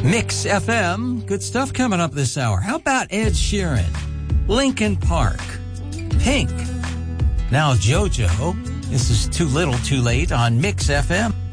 Mix FM. Good stuff coming up this hour. How about Ed Sheeran? Linkin Park. Pink. Now JoJo. This is Too Little, Too Late on Mix FM.